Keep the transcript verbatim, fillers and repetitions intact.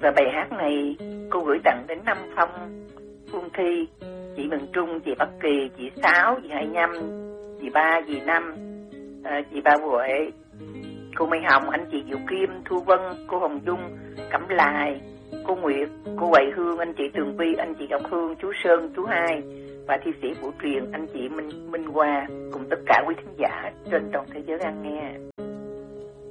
Và bài hát này cô gửi tặng đến Nam Phong, Phương Thi, chị Mừng Trung, chị Bắc Kỳ, chị Sáu, chị Hai Nhâm, chị Ba, chị Năm, à, chị Ba Huệ, cô Mai Hồng, anh chị Diệu Kim, Thu Vân, cô Hồng Dung, Cẩm Lài, cô Nguyệt, cô Huệ Hương, anh chị Tường Vi, anh chị Ngọc Hương, chú Sơn, chú Hai và thi sĩ Vũ Truyền, anh chị Minh Minh Hoa, cùng tất cả quý thính giả trên toàn thế giới đang nghe.